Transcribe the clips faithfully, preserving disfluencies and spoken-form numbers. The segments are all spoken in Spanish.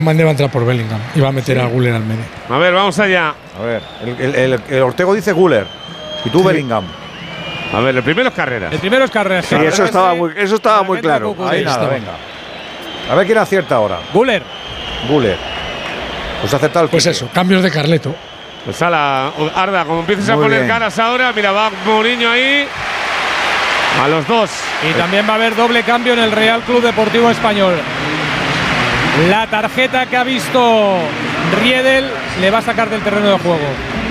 Mandé va a entrar por Bellingham y va a meter sí. a Güler al medio. A ver, vamos allá. A ver, el, el, el, el Ortego dice Güler y tú sí. Bellingham. A ver, el primero es Carreras. El primero es Carreras. Sí, eso estaba muy, eso estaba muy claro. Ahí nada, venga. A ver quién acierta ahora. Güler. Güler. Pues ha acertado el Pues Quique. eso, cambios de Carleto. Pues a la Arda, como empieces muy a poner bien. caras ahora, mira, va Mourinho ahí. A los dos. Y también va a haber doble cambio en el Real Club Deportivo Español. La tarjeta que ha visto Riedel le va a sacar del terreno de juego.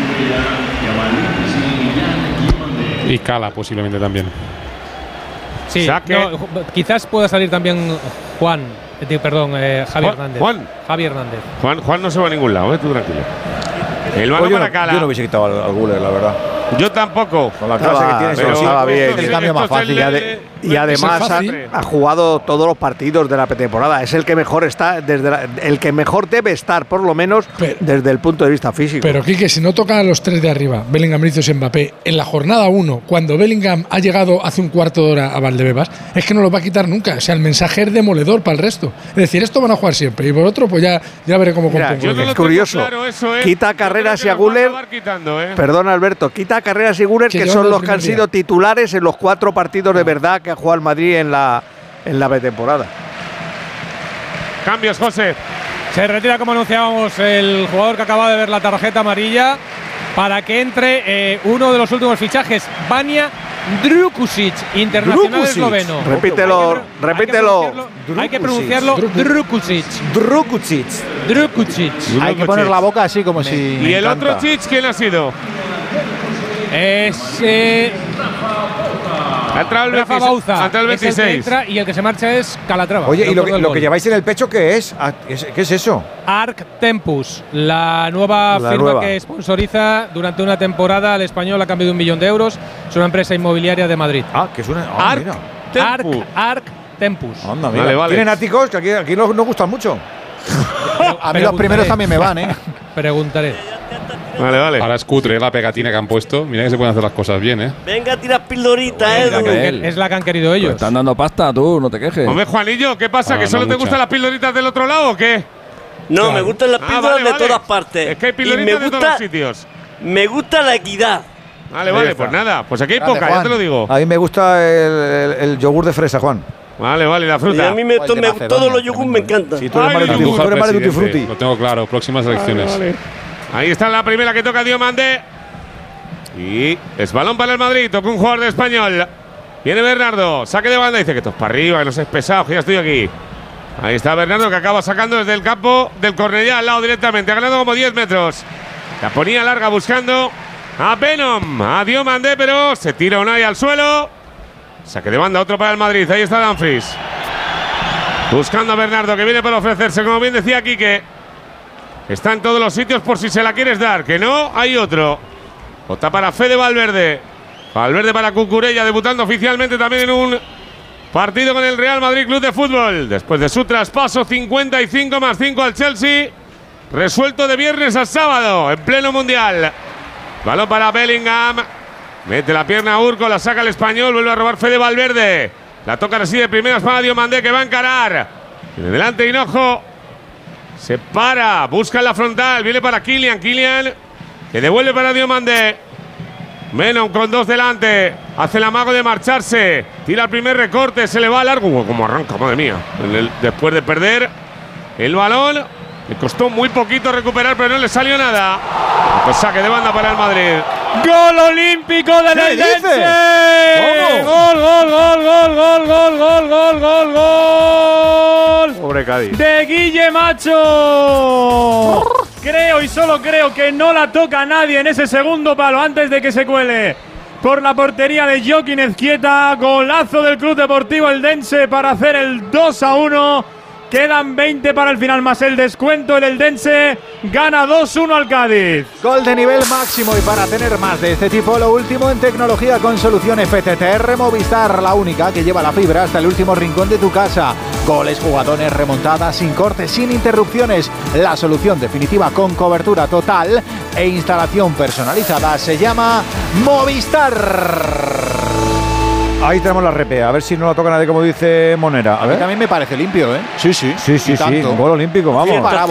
Y Cala posiblemente también. Sí, no, quizás pueda salir también Juan, eh, perdón, eh, Javi Juan, Hernández. Juan. Javi Hernández. Juan, Juan no se va a ningún lado, eh, tú tranquilo. El balón para Cala. Yo no hubiese quitado al, al Güler, la verdad. Yo tampoco. Con la clase que tiene, pero estaba bien. El cambio más fácil. Y, ade y además ha, ha jugado todos los partidos de la pretemporada. Es el que mejor está, desde la, el que mejor debe estar, por lo menos, pero, desde el punto de vista físico. Pero, Quique, si no tocan a los tres de arriba, Bellingham, Vinicius y Mbappé, en la jornada uno, cuando Bellingham ha llegado hace un cuarto de hora a Valdebebas, es que no los va a quitar nunca. O sea, el mensaje es demoledor para el resto. Es decir, esto van a jugar siempre. Y por otro, pues ya, ya veré cómo compongo. No es curioso. Claro, eso es. Quita a Carreras y a Güler. Eh. Perdona, Alberto. Quita a Carreras y Güler, que, que son los que han sido titulares en los cuatro partidos de verdad que ha jugado el Madrid en la, en la pretemporada. Cambios, José. Se retira, como anunciábamos, el jugador que acaba de ver la tarjeta amarilla para que entre eh, uno de los últimos fichajes, Vanja Drkušić, internacional esloveno. Repítelo, hay que, repítelo. Hay que pronunciarlo Drkušić. Drkušić. Drkušić. Hay que poner la boca así como si. ¿Y el otro Chich quién ha sido? Es. Eh, ha entrado el Rafa Bauza. Ha entrado el veintiséis. Es el que entra y el que se marcha es Calatrava. Oye, ¿y lo que, lo que lleváis en el pecho qué es? ¿Qué es eso? Arc Tempus, la nueva la firma nueva. que sponsoriza durante una temporada al Español a cambio de un millón de euros. Es una empresa inmobiliaria de Madrid. Ah, que es una. Ah, Arc, mira. Tempus. Arc, Arc Tempus. Anda, mira. Vale, vale. ¿Tienen áticos? Que aquí, aquí nos, nos gustan mucho. A mí los primeros también me van, ¿eh? Preguntaré. Vale, vale. Ahora es cutre la pegatina que han puesto. Mira que se pueden hacer las cosas bien, ¿eh? Venga, tira pildoritas, eh. Es la que han querido ellos. Pues están dando pasta, tú, no te quejes. Hombre, Juanillo, ¿qué pasa? Ah, ¿Que solo no te mucha. gustan las pildoritas del otro lado o qué? No, claro. me gustan las píldoras ah, vale, de vale. todas partes. Es que hay pildoritas de todos los sitios. Me gusta la equidad. Vale, vale, pues nada. Pues aquí hay Grande, poca, Juan. ya te lo digo. A mí me gusta el, el, el yogur de fresa, Juan. Vale, vale, la fruta. Y a mí me, to, me, todos los yogur me encantan. Si sí, tú eres más de tutti frutti. Lo tengo claro, próximas elecciones. Vale, vale. Ahí está la primera que toca Diomandé. Y es balón para el Madrid. Toca un jugador de Español. Viene Bernardo. Saque de banda. Dice que esto es para arriba, que no seas pesado, que ya estoy aquí. Ahí está Bernardo, que acaba sacando desde el campo del Cornellá al lado directamente. Ha ganado como diez metros. La ponía larga buscando a Venom. A Diomandé, pero se tira Unai al suelo. Saque de banda, otro para el Madrid. Ahí está Dumfries. Buscando a Bernardo, que viene para ofrecerse, como bien decía Quique. Está en todos los sitios por si se la quieres dar. Que no, hay otro.Ota para Fede Valverde. Valverde para Cucurella, debutando oficialmente también en un partido con el Real Madrid Club de Fútbol. Después de su traspaso, cincuenta y cinco más cinco al Chelsea. Resuelto de viernes a sábado, en pleno Mundial. Balón para Bellingham. Mete la pierna a Urco, la saca el Español. Vuelve a robar Fede Valverde. La toca así de primeras para Diomandé, que va a encarar. Tiene delante Hinojo. Se para, busca en la frontal. Viene para Kylian, Kylian, que devuelve para Diomandé. Venom con dos delante. Hace el amago de marcharse. Tira el primer recorte, se le va largo. Uy, como arranca, madre mía. El, después de perder el balón. Le costó muy poquito recuperar, pero no le salió nada. Pues saque de banda para el Madrid. ¡Gol olímpico del Eldense! ¡Gol, gol, gol, gol, gol, gol, gol, gol, gol, gol! Pobre Cádiz. ¡De Guille Macho! Creo y solo creo que no la toca nadie en ese segundo palo antes de que se cuele por la portería de Joaquín Ezquieta. Golazo del Club Deportivo Eldense para hacer el dos a uno. Quedan veinte para el final más el descuento. El Eldense gana dos uno al Cádiz. Gol de nivel máximo, y para tener más de este tipo, lo último en tecnología con solución F T T R Movistar, la única que lleva la fibra hasta el último rincón de tu casa. Goles, jugadones, remontadas, sin cortes, sin interrupciones. La solución definitiva con cobertura total e instalación personalizada se llama Movistar. Ahí tenemos la repea, a ver si no la toca nadie como dice Monera. A, a ver. mí también me parece limpio, ¿eh? Sí, sí. Sí, sí, sí, un gol olímpico, vamos.